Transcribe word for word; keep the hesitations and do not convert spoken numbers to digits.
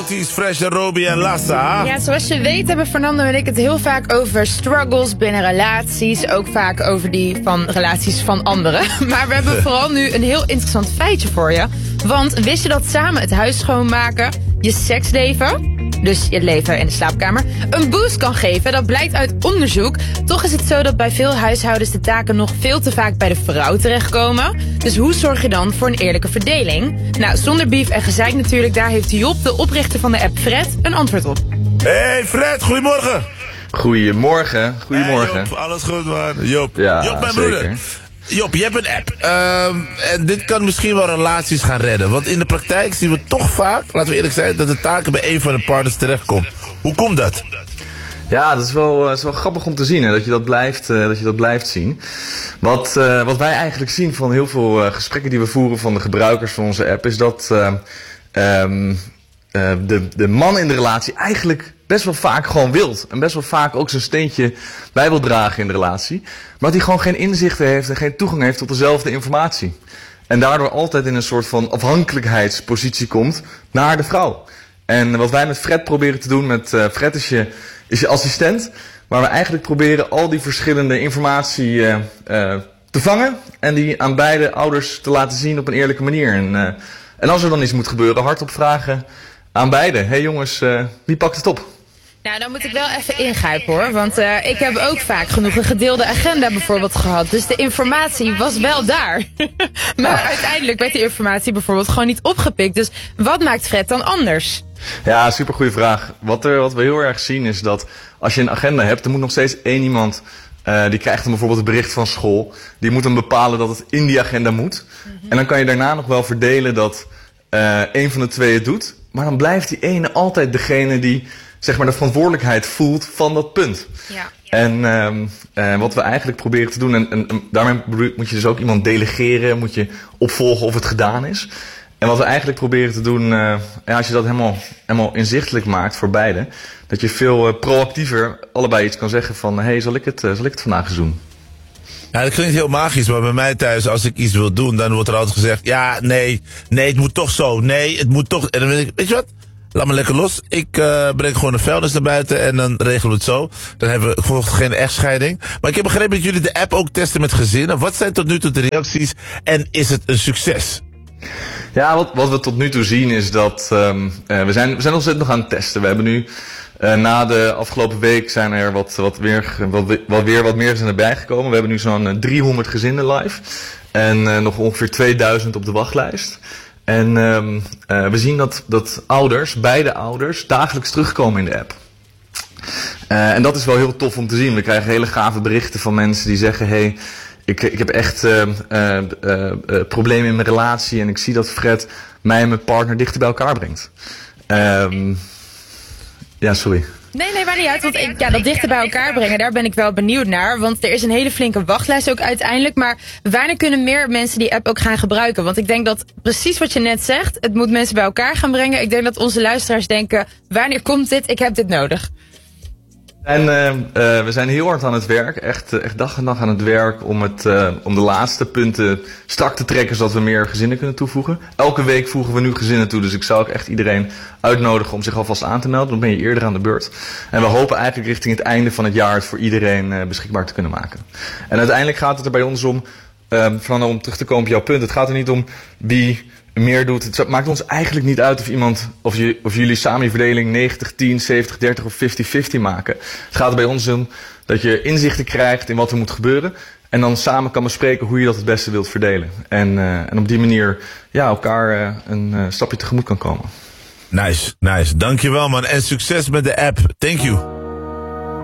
Otis, Fresh, Robbie en Lassa. Ja, zoals je weet hebben Fernando en ik het heel vaak over struggles binnen relaties. Ook vaak over die van relaties van anderen. Maar we hebben vooral nu een heel interessant feitje voor je. Want wist je dat samen het huis schoonmaken je seksleven, dus je leven in de slaapkamer, een boost kan geven? Dat blijkt uit onderzoek. Toch is het zo dat bij veel huishoudens de taken nog veel te vaak bij de vrouw terechtkomen. Dus hoe zorg je dan voor een eerlijke verdeling? Nou, zonder beef en gezeik natuurlijk, daar heeft Job, de oprichter van de app Fred, een antwoord op. Hey Fred, goedemorgen. Goedemorgen, goedemorgen. Hey Job, alles goed man. Job, ja, Job mijn zeker. broeder. Job, je hebt een app. Um, en dit kan misschien wel relaties gaan redden. Want in de praktijk zien we toch vaak, laten we eerlijk zijn, dat de taken bij een van de partners terechtkomt. Hoe komt dat? Ja, dat is wel, dat is wel grappig om te zien, hè, dat je dat blijft, uh, dat je dat blijft zien. Wat, uh, wat wij eigenlijk zien van heel veel uh, gesprekken die we voeren van de gebruikers van onze app, is dat uh, um, uh, de, de man in de relatie eigenlijk best wel vaak gewoon wilt. En best wel vaak ook zijn steentje bij wil dragen in de relatie. Maar dat hij gewoon geen inzichten heeft en geen toegang heeft tot dezelfde informatie. En daardoor altijd in een soort van afhankelijkheidspositie komt naar de vrouw. En wat wij met Fred proberen te doen, met uh, Fred is je, is je assistent. Waar we eigenlijk proberen al die verschillende informatie uh, uh, te vangen. En die aan beide ouders te laten zien op een eerlijke manier. En, uh, en als er dan iets moet gebeuren, hardop vragen aan beide. Hé hey jongens, uh, wie pakt het op? Nou, dan moet ik wel even ingrijpen hoor. Want uh, ik heb ook vaak genoeg een gedeelde agenda bijvoorbeeld gehad. Dus de informatie was wel daar. Maar ah. uiteindelijk werd die informatie bijvoorbeeld gewoon niet opgepikt. Dus wat maakt Fred dan anders? Ja, super goede vraag. Wat, er, wat we heel erg zien is dat als je een agenda hebt, er moet nog steeds één iemand, uh, die krijgt dan bijvoorbeeld het bericht van school. Die moet dan bepalen dat het in die agenda moet. Mm-hmm. En dan kan je daarna nog wel verdelen dat uh, één van de twee het doet. Maar dan blijft die ene altijd degene die, zeg maar, de verantwoordelijkheid voelt van dat punt. Ja. En um, uh, wat we eigenlijk proberen te doen, en, en, en daarmee moet je dus ook iemand delegeren, moet je opvolgen of het gedaan is. En wat we eigenlijk proberen te doen, uh, ja, als je dat helemaal, helemaal inzichtelijk maakt voor beide, dat je veel uh, proactiever allebei iets kan zeggen van, hé, hey, zal ik het, uh, zal ik het vandaag eens doen? Ja, dat klinkt heel magisch, maar bij mij thuis, als ik iets wil doen, dan wordt er altijd gezegd, ja, nee, nee, het moet toch zo, nee, het moet toch, en dan weet ik, weet je wat? Laat me lekker los. Ik uh, breng gewoon de vuilnis naar buiten en dan regelen we het zo. Dan hebben we gewoon geen echtscheiding. Maar ik heb begrepen dat jullie de app ook testen met gezinnen. Wat zijn tot nu toe de reacties en is het een succes? Ja, wat, wat we tot nu toe zien is dat um, uh, we zijn, we zijn nog steeds nog aan het testen. We hebben nu uh, na de afgelopen week zijn er wat, wat, weer, wat, wat weer wat meer gezinnen bijgekomen. We hebben nu zo'n uh, driehonderd gezinnen live en uh, nog ongeveer tweeduizend op de wachtlijst. En um, uh, we zien dat, dat ouders, beide ouders, dagelijks terugkomen in de app. Uh, en dat is wel heel tof om te zien. We krijgen hele gave berichten van mensen die zeggen, hey, ik, ik heb echt uh, uh, uh, uh, problemen in mijn relatie en ik zie dat Fred mij en mijn partner dichter bij elkaar brengt. Um, ja, sorry. Nee, nee, maar niet uit. Want ik, ja, dat dichter bij elkaar brengen, daar ben ik wel benieuwd naar. Want er is een hele flinke wachtlijst ook uiteindelijk. Maar wanneer kunnen meer mensen die app ook gaan gebruiken? Want ik denk dat precies wat je net zegt, het moet mensen bij elkaar gaan brengen. Ik denk dat onze luisteraars denken, wanneer komt dit? Ik heb dit nodig. En uh, uh, we zijn heel hard aan het werk, echt, echt dag en nacht aan het werk om, het, uh, om de laatste punten strak te trekken zodat we meer gezinnen kunnen toevoegen. Elke week voegen we nu gezinnen toe, dus ik zou ook echt iedereen uitnodigen om zich alvast aan te melden. Dan ben je eerder aan de beurt. En we hopen eigenlijk richting het einde van het jaar het voor iedereen uh, beschikbaar te kunnen maken. En uiteindelijk gaat het er bij ons om, uh, van, om terug te komen op jouw punt, het gaat er niet om wie meer doet. Het maakt ons eigenlijk niet uit of iemand, of, je, of jullie samen je verdeling negentig tien, zeventig dertig of vijftig vijftig maken. Het gaat er bij ons om dat je inzichten krijgt in wat er moet gebeuren en dan samen kan bespreken hoe je dat het beste wilt verdelen. En, uh, en op die manier ja, elkaar uh, een uh, stapje tegemoet kan komen. Nice, nice. Dankjewel man en succes met de app. Thank you.